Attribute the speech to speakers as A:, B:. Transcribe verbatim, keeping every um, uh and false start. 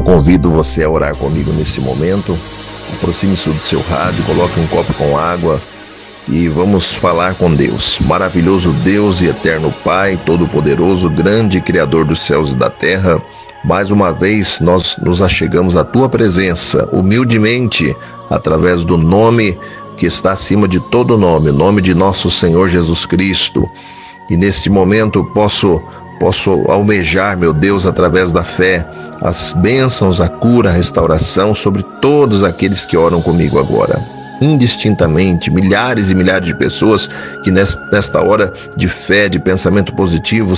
A: Convido você a orar comigo nesse momento. Aproxime-se do seu rádio, coloque um copo com água e vamos falar com Deus. Maravilhoso Deus e eterno Pai, todo-poderoso, grande Criador dos céus e da terra, mais uma vez nós nos achegamos à Tua presença, humildemente, através do nome que está acima de todo nome, o nome de nosso Senhor Jesus Cristo. E neste momento posso, posso almejar, meu Deus, através da fé, as bênçãos, a cura, a restauração sobre todos aqueles que oram comigo agora. Indistintamente, milhares e milhares de pessoas que nesta hora de fé, de pensamento positivo,